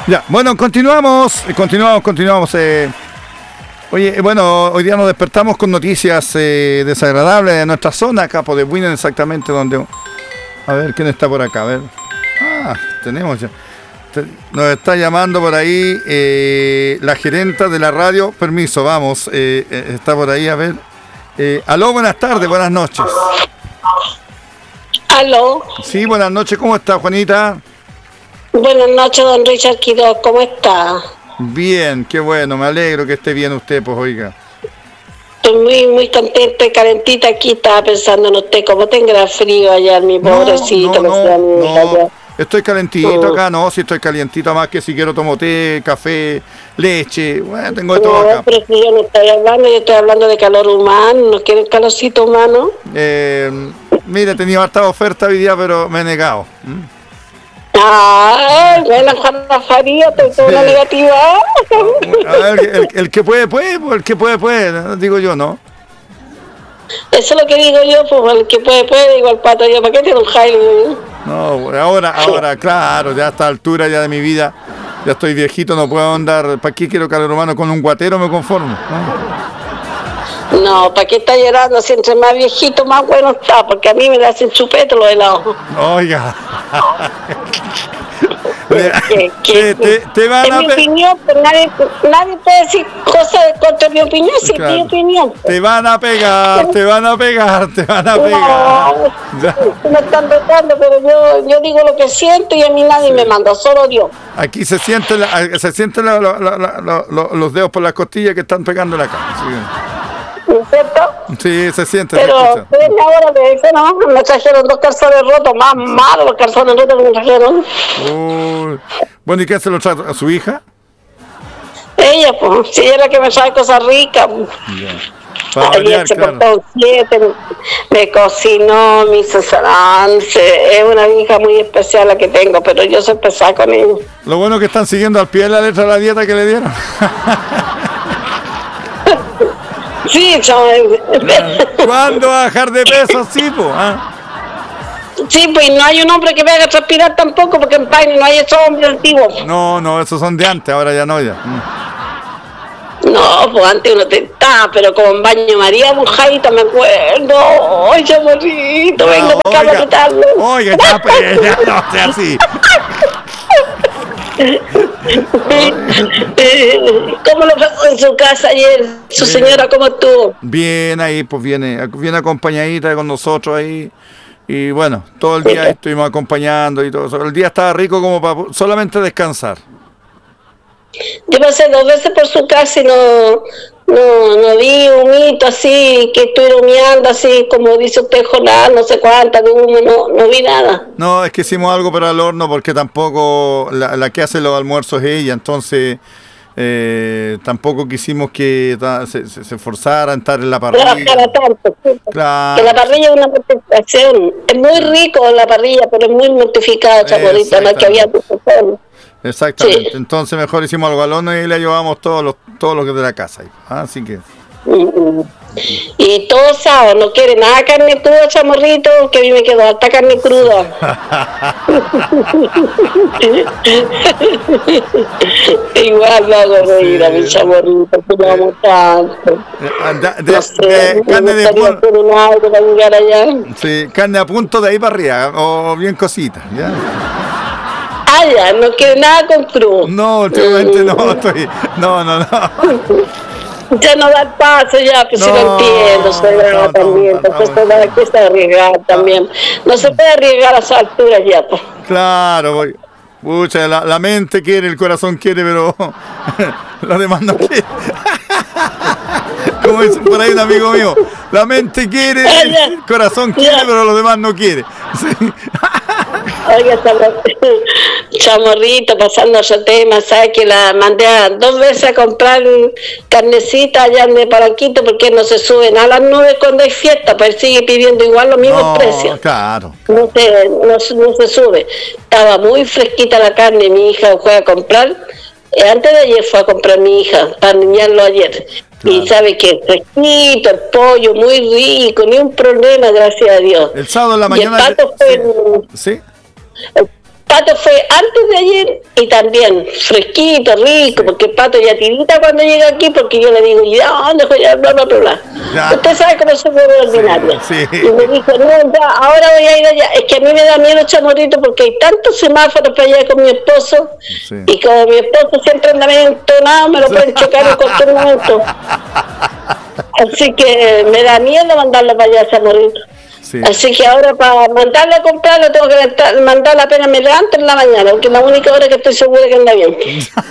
Ya, bueno, continuamos. Oye, bueno, hoy día nos despertamos con noticias desagradables de nuestra zona, Capo de Buinen, exactamente donde... A ver, ¿quién está por acá? A ver. Tenemos ya. Nos está llamando por ahí la gerenta de la radio. Permiso, vamos. Está por ahí, a ver. Aló, buenas tardes, buenas noches. Aló. Sí, buenas noches, ¿cómo está, Juanita? Buenas noches, don Richard Quiroz, ¿cómo está? Bien, qué bueno, me alegro que esté bien usted, pues, oiga. Estoy muy contenta y calentita aquí, estaba pensando en usted, como tenga frío allá, mi pobrecito. No, estoy calentito acá, no, si estoy calientito, más que si quiero tomo té, café, leche, bueno, tengo de todo acá. Pero si yo no estoy hablando, yo estoy hablando de calor humano, ¿no quieren calorcito humano? Mire, he tenido harta oferta hoy día, pero me he negado. Bueno, Juana Faría, tengo una negativa. A ver, el que puede, el que puede, digo yo, ¿no? Eso es lo que digo yo, pues el que puede, igual pato yo, ¿para qué tiene un Jairo? No, ahora, claro, ya a esta altura ya de mi vida, ya estoy viejito, no puedo andar, ¿para qué quiero calor humano? Con un guatero me conformo. No, ¿para qué está llorando? Si entre más viejito, más bueno está, porque a mí me le hacen chupete los helados. Oiga. Te van a... mi opinión, pero nadie puede decir cosas contra mi opinión, si es mi opinión. Te van a pegar. No, me están retando, pero yo digo lo que siento y a mí nadie me manda, solo Dios. Aquí se sienten los dedos por las costillas que están pegando en la cara. ¿No es cierto? Sí, se siente. Pero ahora me dicen, no, me trajeron 2 calzones rotos, más malos los calzones rotos que me trajeron. Bueno, ¿y qué se lo trae a su hija? Ella, pues, si ella es la que me trae cosas ricas. Ayer se portó 7, me cocinó, me hizo salance. Es una hija muy especial la que tengo, pero yo soy pesada con ella. Lo bueno es que están siguiendo al pie de la letra la dieta que le dieron. Sí, ¿Cuándo va a bajar de peso? Sí, pues. Sí, pues no hay un hombre que me haga transpirar tampoco, porque en Paine no hay esos hombres antiguos. No, esos son de antes, ahora ya no, ya. No, pues antes uno tentaba, pero como en Baño María Bujaita, me acuerdo. ¡Ay, chamorrito! Venga para acá a apretarlo. Oiga, ya no sea así. ¿Cómo lo pasó en su casa ayer? ¿Su señora cómo estuvo? Bien, ahí pues viene acompañadita con nosotros ahí. Y bueno, todo el día estuvimos acompañando y todo eso. El día estaba rico como para solamente descansar. Yo pasé 2 veces por su casa y no vi humito así, que estuviera humeando así, como dice usted, Jonás, no sé cuánta de humo, no vi nada. No, es que hicimos algo para el horno porque tampoco la que hace los almuerzos es ella, entonces tampoco quisimos que se forzara a estar en la parrilla. Claro. Que la parrilla es una mortificación. Es muy rico la parrilla, pero es muy mortificada, chabolita, no es que había Exactamente, sí. Entonces mejor hicimos algo al horno y le llevamos todos los que de la casa. Así que... Y todo sábado, no quiere nada carne cruda, chamorrito, que a mí me quedó harta carne cruda. Igual lo hago reír a mi chamorrito, que lo amo tanto. Carne de punto. Sí, carne a punto de ahí para arriba, o bien cosita, ¿ya? Ya, no quiere nada con cruz. No, últimamente no. Ya no da el paso, ya, pues no, sí lo entiendo, soy brava también, entonces hay que se arriesgar también. No se puede arriesgar a esas alturas ya, pues. Claro, pucha, la mente quiere, el corazón quiere, pero los demás no quieren. Como dice por ahí un amigo mío, la mente quiere, el corazón quiere, pero los demás no quieren. Sí. Oiga, chamorrito, pasando a otro tema, ¿sabes? Que la mandé 2 veces a comprar carnecita allá en Paranquito porque no se suben a las nubes cuando hay fiesta, pero sigue pidiendo igual los mismos precios. Claro. No se sube. Estaba muy fresquita la carne, mi hija fue a comprar. Antes de ayer fue a comprar mi hija, para niñarlo ayer. Claro. Y sabe que fresquito, el pollo muy rico, ni un problema, gracias a Dios. El sábado en la mañana. Y el pato fue, ¿sí? Pato fue antes de ayer y también fresquito, rico, porque el Pato ya tirita cuando llega aquí, porque yo le digo, ¿ya dónde fue? Ya, bla, bla, bla, bla. Usted sabe cómo se mueve ordinario. Sí. Y me dijo, no, ya, ahora voy a ir allá. Es que a mí me da miedo, Chamorrito, porque hay tantos semáforos para allá con mi esposo, y como mi esposo siempre anda medio entonado, me lo pueden chocar en cualquier momento. Así que me da miedo mandarlo para allá, Chamorrito. Sí. Así que ahora para mandarlo a comprar lo tengo que mandarlo apenas me levanto en la mañana, porque es la única hora que estoy segura que anda bien.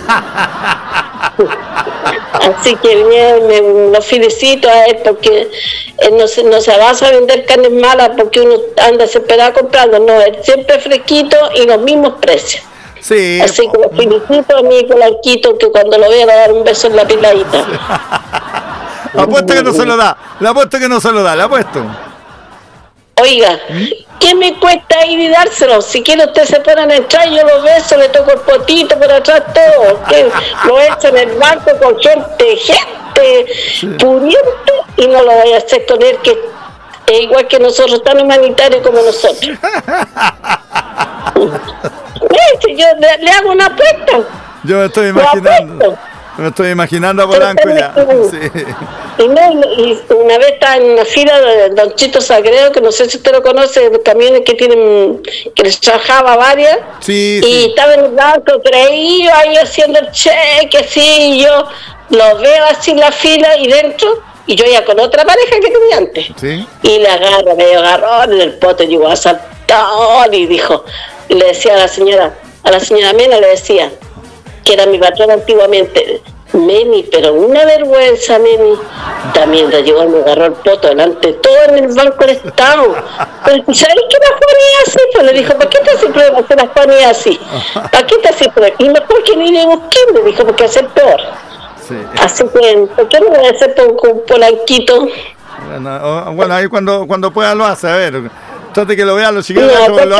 Así que bien, lo felicito a él, porque él no se va a vender carnes malas porque uno anda desesperado comprando, no, él siempre fresquito y los mismos precios. Sí. Así que lo felicito a mi Polanquito, que cuando lo vea le va a dar un beso en la piladita. Apuesto que no se lo da, le apuesto que no se lo da, le apuesto. Oiga, ¿qué me cuesta ir y dárselo? Si quiere usted se pone a entrar, yo lo beso, le toco el potito por atrás, todo. Que lo echo en el banco con gente pudiente, y no lo voy a hacer con él, que es igual que nosotros, tan humanitario como nosotros. Yo le hago una apuesta. Yo me estoy imaginando. Me estoy imaginando a Polanco ya. Sí. Y una vez estaba en una fila de Don Chito Sagredo, que no sé si usted lo conoce, los camiones que tienen, que les trabajaba varias. Sí, y estaba en el banco, creído ahí haciendo el cheque, así, y yo lo veo así en la fila y dentro, y yo ya con otra pareja que tenía antes. ¿Sí? Y le agarra, medio agarrón en el pote, llegó a saltar y dijo, y le decía a la señora Mena, le decía, que era mi patrón antiguamente, Meni, pero una vergüenza, Meni. También le llegó y me agarró el poto delante de todo en el Banco del Estado. Pero, ¿sabes qué la ponía así? Pues le dijo, ¿para qué te hace prueba que las ponía así? ¿Para qué te hace prueba? Y mejor que ni le busqué, me dijo, porque hace peor. Sí. Así que, ¿por qué no voy a hacer con un Polanquito? Bueno, ahí cuando pueda lo hace, a ver. Trate que lo vean los chiquillos,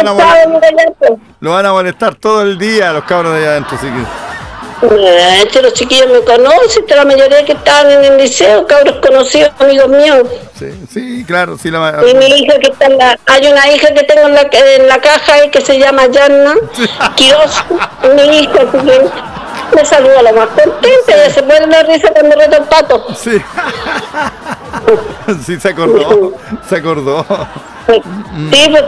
lo van a molestar todo el día los cabros de allá adentro, así que... Los chiquillos me conocen, la mayoría que estaban en el liceo, cabros conocidos, amigos míos. Sí, claro, sí. Y mi hija que está hay una hija que tengo en la caja ahí que se llama Yanna Quiroz, mi hija, así que me saluda la más contenta, ella se pone la risa cuando reto el Pato. Sí. Sí, se acordó. Sí, pues